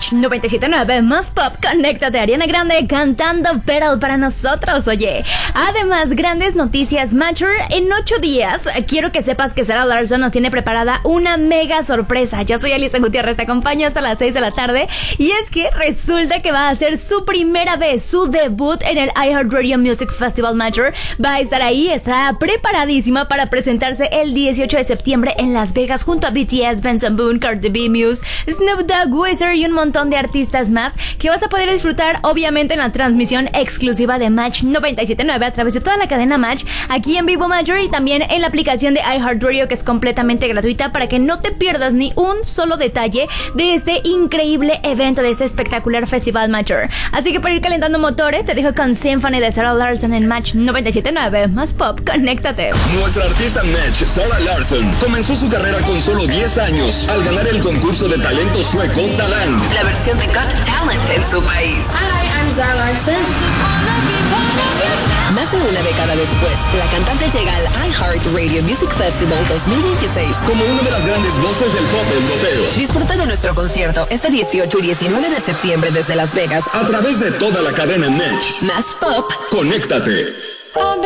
Match 97.9, más pop, conéctate. Ariana Grande cantando Pearl para nosotros, oye. Además, grandes noticias, Matcher. En 8 días, quiero que sepas que Sarah Larson nos tiene preparada una mega sorpresa. Yo soy Alicia Gutiérrez, te acompaño hasta las 6 de la tarde. Y es que resulta que va a ser su primera vez, su debut en el iHeartRadio Music Festival Matcher. Va a estar ahí, está preparadísima para presentarse el 18 de septiembre en Las Vegas junto a BTS, Benson Boone, Cardi B, Muse, Snoop Dogg, Weezer y un montón de artistas más que vas a poder disfrutar obviamente en la transmisión exclusiva de Match 97.9 a través de toda la cadena Match, aquí en Vivo Matcher y también en la aplicación de iHeartRadio, que es completamente gratuita para que no te pierdas ni un solo detalle de este increíble evento, de este espectacular festival Matcher. Así que para ir calentando motores, te dejo con Symphony de Sarah Larson en Match 97.9, más pop, conéctate. Nuestra artista Match, Sarah Larson, comenzó su carrera con solo 10 años al ganar el concurso de talento sueco Talang, la versión de Got Talent en su país. Hi, I'm Sarah Larson. Más de una década después, la cantante llega al iHeartRadio Music Festival 2026 como una de las grandes voces del pop europeo. Disfruta de nuestro concierto este 18 y 19 de septiembre desde Las Vegas A través de toda la cadena Match. Más pop, Conéctate.